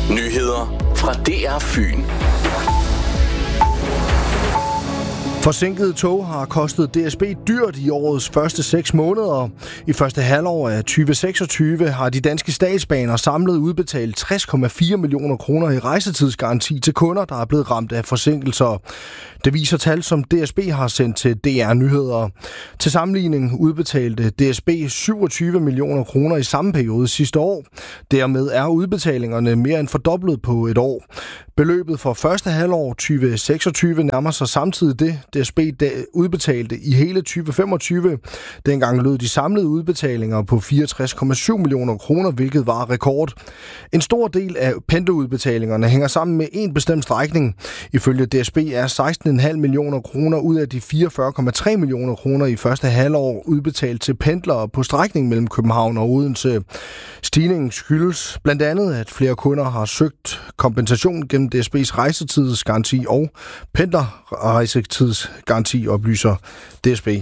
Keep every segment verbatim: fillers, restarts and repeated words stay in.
Nyheder fra D R Fyn. Forsinkede tog har kostet D S B dyrt i årets første seks måneder. I første halvår af tyve seksogtyve har de danske statsbaner samlet udbetalt tres komma fire millioner kroner i rejsetidsgaranti til kunder, der er blevet ramt af forsinkelser. Det viser tal, som D S B har sendt til D R Nyheder. Til sammenligning udbetalte D S B syvogtyve millioner kroner i samme periode sidste år. Dermed er udbetalingerne mere end fordoblet på et år. Beløbet for første halvår tyve seksogtyve nærmer sig samtidig det, D S B udbetalte i hele tyve femogtyve. Dengang lød de samlede udbetalinger på fireogtres komma syv millioner kroner, hvilket var rekord. En stor del af pendlerudbetalingerne hænger sammen med en bestemt strækning. Ifølge D S B er seksten komma fem millioner kroner ud af de fireogfyrre komma tre millioner kroner i første halvår udbetalt til pendlere på strækningen mellem København og Odense. Stigningen skyldes blandt andet, at flere kunder har søgt kompensation gennem D S B's rejsetidsgaranti og pendlerrejsetidsgaranti, oplyser D S B.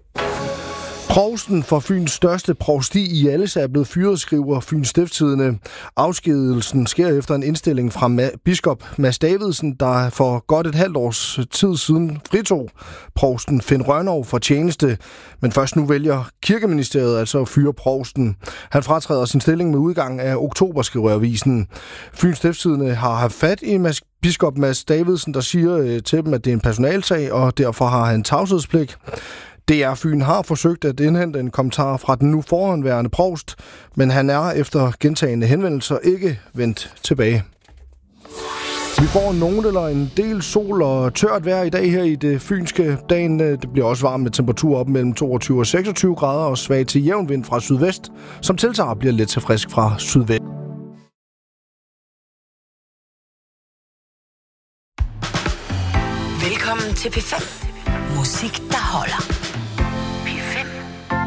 Provsten for Fyns største provsti i Hjallese er blevet fyret, skriver Fyns Stiftstidende. Afskedigelsen sker efter en indstilling fra ma- biskop Mads Davidsen, der for godt et halvt års tid siden fritog provsten Finn Rønnow for tjeneste. Men først nu vælger Kirkeministeriet altså at fyre provsten. Han fratræder sin stilling med udgang af oktober, skriver avisen. Fyns Stiftstidende har haft fat i Mads biskop Mads Davidsen, der siger til dem, at det er en personalsag, og derfor har han tavshedspligt. D R Fyn har forsøgt at indhente en kommentar fra den nu forhåndværende provst, men han er efter gentagne henvendelser ikke vendt tilbage. Vi får nogen eller en del sol og tørt vejr i dag her i det fynske. Dagen det bliver også varmt med temperatur op mellem toogtyve og seksogtyve grader og svag til jævn vind fra sydvest, som tiltager bliver lidt til frisk fra sydvest. Velkommen til P fem. Musik, der holder.